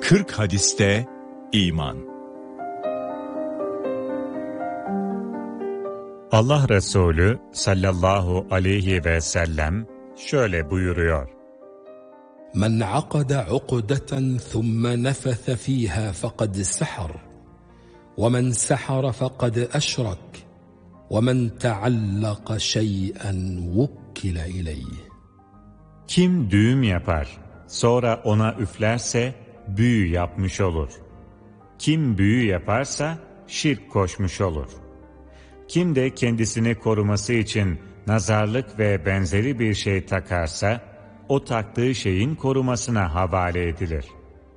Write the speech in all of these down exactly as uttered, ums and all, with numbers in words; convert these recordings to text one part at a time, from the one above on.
kırk hadiste iman. Allah Resulü sallallahu aleyhi ve sellem şöyle buyuruyor: Men aqada uqdeten thumma nefethe fiha faqad sahar ve men sahara faqad eşrak ve men taallaka şey'en vukkile ileyh. Kim düğüm yapar, sonra ona üflerse büyü yapmış olur. Kim büyü yaparsa şirk koşmuş olur. Kim de kendisini koruması için nazarlık ve benzeri bir şey takarsa, o taktığı şeyin korumasına havale edilir.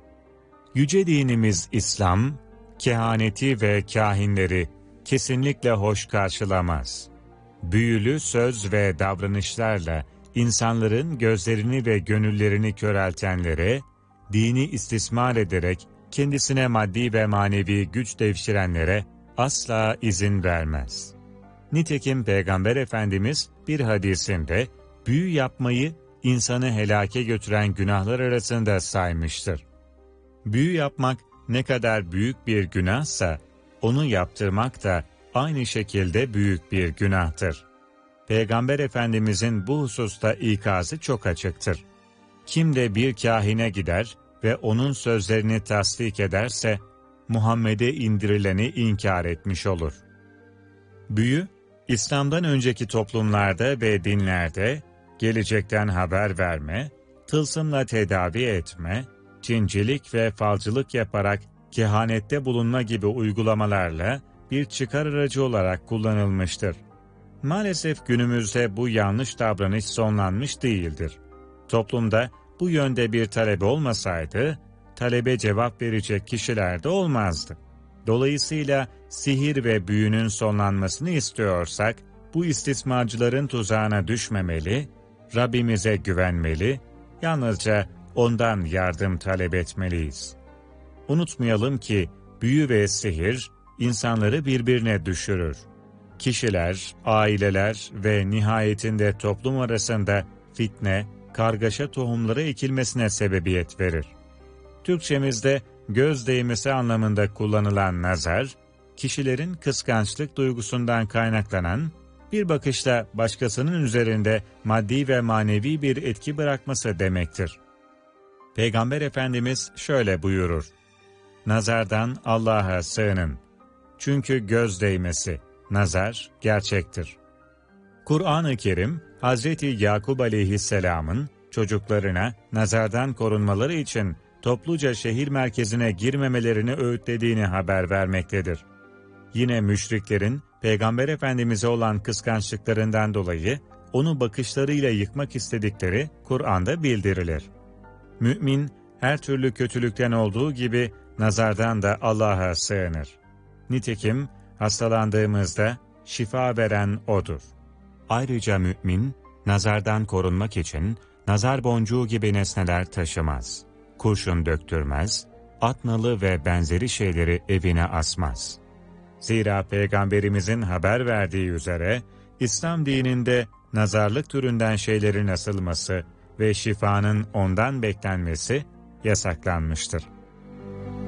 Yüce dinimiz İslam, kehaneti ve kahinleri kesinlikle hoş karşılamaz. Büyülü söz ve davranışlarla insanların gözlerini ve gönüllerini köreltenlere, dini istismar ederek kendisine maddi ve manevi güç devşirenlere asla izin vermez. Nitekim Peygamber Efendimiz bir hadisinde büyü yapmayı insanı helake götüren günahlar arasında saymıştır. Büyü yapmak ne kadar büyük bir günahsa, onu yaptırmak da aynı şekilde büyük bir günahtır. Peygamber Efendimizin bu hususta ikazı çok açıktır. Kim de bir kahine gider ve onun sözlerini tasdik ederse, Muhammed'e indirileni inkar etmiş olur. Büyü, İslam'dan önceki toplumlarda ve dinlerde, gelecekten haber verme, tılsımla tedavi etme, cincilik ve falcılık yaparak kehanette bulunma gibi uygulamalarla bir çıkar aracı olarak kullanılmıştır. Maalesef günümüzde bu yanlış davranış sonlanmış değildir. Toplumda bu yönde bir talep olmasaydı, talebe cevap verecek kişiler de olmazdı. Dolayısıyla sihir ve büyünün sonlanmasını istiyorsak, bu istismarcıların tuzağına düşmemeli, Rabbimize güvenmeli, yalnızca ondan yardım talep etmeliyiz. Unutmayalım ki büyü ve sihir insanları birbirine düşürür. Kişiler, aileler ve nihayetinde toplum arasında fitne, kargaşa tohumları ekilmesine sebebiyet verir. Türkçemizde göz değmesi anlamında kullanılan nazar, kişilerin kıskançlık duygusundan kaynaklanan, bir bakışla başkasının üzerinde maddi ve manevi bir etki bırakması demektir. Peygamber Efendimiz şöyle buyurur: Nazardan Allah'a sığının. Çünkü göz değmesi, nazar gerçektir. Kur'an-ı Kerim, Hazreti Yakub aleyhisselamın çocuklarına nazardan korunmaları için topluca şehir merkezine girmemelerini öğütlediğini haber vermektedir. Yine müşriklerin Peygamber Efendimiz'e olan kıskançlıklarından dolayı onu bakışlarıyla yıkmak istedikleri Kur'an'da bildirilir. Mümin her türlü kötülükten olduğu gibi nazardan da Allah'a sığınır. Nitekim hastalandığımızda şifa veren O'dur. Ayrıca mümin, nazardan korunmak için nazar boncuğu gibi nesneler taşımaz, kurşun döktürmez, at nalı ve benzeri şeyleri evine asmaz. Zira Peygamberimizin haber verdiği üzere, İslam dininde nazarlık türünden şeylerin asılması ve şifanın ondan beklenmesi yasaklanmıştır.